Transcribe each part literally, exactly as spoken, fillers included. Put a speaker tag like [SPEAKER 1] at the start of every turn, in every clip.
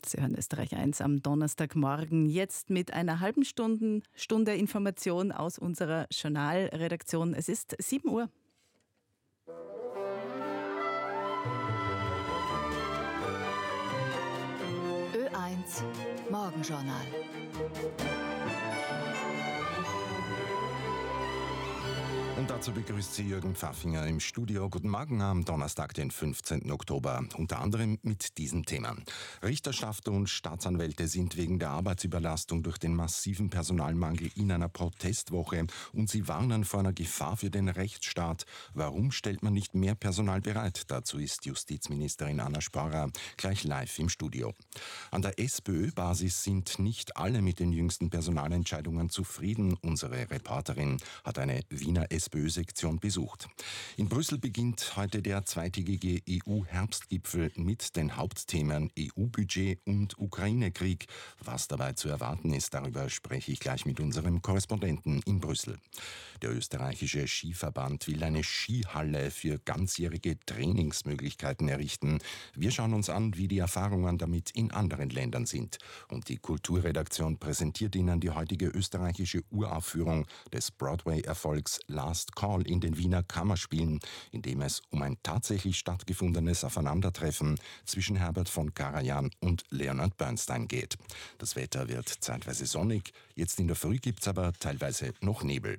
[SPEAKER 1] Sie hören Österreich eins am Donnerstagmorgen, jetzt mit einer halben Stunde, Stunde Information aus unserer Journalredaktion. Es ist sieben Uhr.
[SPEAKER 2] Ö eins Morgenjournal.
[SPEAKER 3] Und dazu begrüßt Sie Jürgen Pfaffinger im Studio. Guten Morgen am Donnerstag, den fünfzehnten Oktober. Unter anderem mit diesem Thema. Richterschaft und Staatsanwälte sind wegen der Arbeitsüberlastung durch den massiven Personalmangel in einer Protestwoche und sie warnen vor einer Gefahr für den Rechtsstaat. Warum stellt man nicht mehr Personal bereit? Dazu ist Justizministerin Anna Sporrer gleich live im Studio. An der SPÖ-Basis sind nicht alle mit den jüngsten Personalentscheidungen zufrieden. Unsere Reporterin hat eine Wiener SPÖ-Sektion besucht. In Brüssel beginnt heute der zweitägige E U-Herbstgipfel mit den Hauptthemen E U-Budget und Ukraine-Krieg. Was dabei zu erwarten ist, darüber spreche ich gleich mit unserem Korrespondenten in Brüssel. Der österreichische Skiverband will eine Skihalle für ganzjährige Trainingsmöglichkeiten errichten. Wir schauen uns an, wie die Erfahrungen damit in anderen Ländern sind. Und die Kulturredaktion präsentiert Ihnen die heutige österreichische Uraufführung des Broadway-Erfolgs Last Call in den Wiener Kammerspielen, in dem es um ein tatsächlich stattgefundenes Aufeinandertreffen zwischen Herbert von Karajan und Leonard Bernstein geht. Das Wetter wird zeitweise sonnig, jetzt in der Früh gibt's aber teilweise noch Nebel.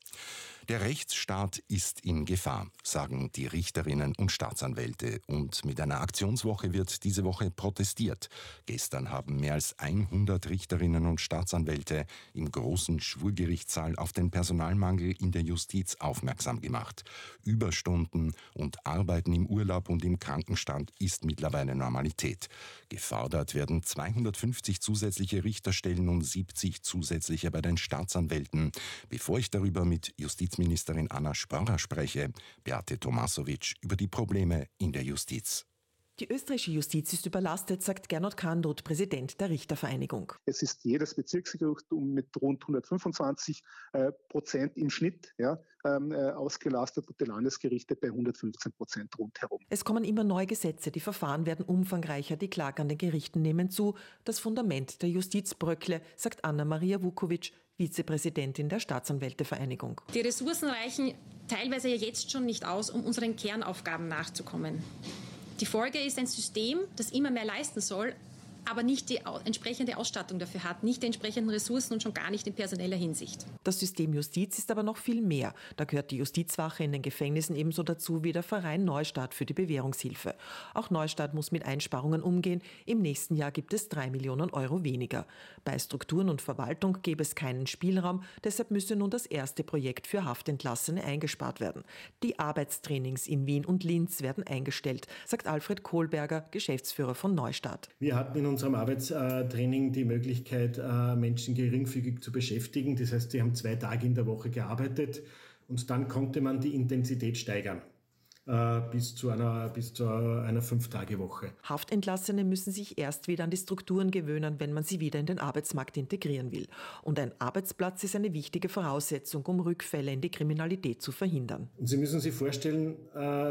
[SPEAKER 3] Der Rechtsstaat ist in Gefahr, sagen die Richterinnen und Staatsanwälte. Und mit einer Aktionswoche wird diese Woche protestiert. Gestern haben mehr als hundert Richterinnen und Staatsanwälte im großen Schwurgerichtssaal auf den Personalmangel in der Justiz aufmerksam gemacht. Überstunden und Arbeiten im Urlaub und im Krankenstand ist mittlerweile Normalität. Gefordert werden zweihundertfünfzig zusätzliche Richterstellen und siebzig zusätzliche bei den Staatsanwälten. Bevor ich darüber mit Justizministerin Anna Sporrer spreche, Beate Tomasovic über die Probleme in der Justiz.
[SPEAKER 4] Die österreichische Justiz ist überlastet, sagt Gernot Kahnroth, Präsident der Richtervereinigung.
[SPEAKER 5] Es ist jedes Bezirksgericht mit rund hundertfünfundzwanzig äh, Prozent im Schnitt ja, ähm, äh, ausgelastet und die Landesgerichte bei hundertfünfzehn Prozent rundherum.
[SPEAKER 4] Es kommen immer neue Gesetze, die Verfahren werden umfangreicher, die Klagen an den Gerichten nehmen zu. Das Fundament der Justiz bröckle, sagt Anna-Maria Vukovic, Vizepräsidentin der Staatsanwältevereinigung.
[SPEAKER 6] Die Ressourcen reichen teilweise ja jetzt schon nicht aus, um unseren Kernaufgaben nachzukommen. Die Folge ist ein System, das immer mehr leisten soll, aber nicht die entsprechende Ausstattung dafür hat, nicht die entsprechenden Ressourcen und schon gar nicht in personeller Hinsicht.
[SPEAKER 4] Das System Justiz ist aber noch viel mehr. Da gehört die Justizwache in den Gefängnissen ebenso dazu wie der Verein Neustart für die Bewährungshilfe. Auch Neustart muss mit Einsparungen umgehen. Im nächsten Jahr gibt es drei Millionen Euro weniger. Bei Strukturen und Verwaltung gäbe es keinen Spielraum. Deshalb müsse nun das erste Projekt für Haftentlassene eingespart werden. Die Arbeitstrainings in Wien und Linz werden eingestellt, sagt Alfred Kohlberger, Geschäftsführer von Neustart.
[SPEAKER 7] Wir hatten in unserem Arbeitstraining die Möglichkeit, Menschen geringfügig zu beschäftigen. Das heißt, sie haben zwei Tage in der Woche gearbeitet und dann konnte man die Intensität steigern bis zu einer, bis zu einer Fünf-Tage-Woche.
[SPEAKER 4] Haftentlassene müssen sich erst wieder an die Strukturen gewöhnen, wenn man sie wieder in den Arbeitsmarkt integrieren will. Und ein Arbeitsplatz ist eine wichtige Voraussetzung, um Rückfälle in die Kriminalität zu verhindern.
[SPEAKER 7] Und Sie müssen sich vorstellen,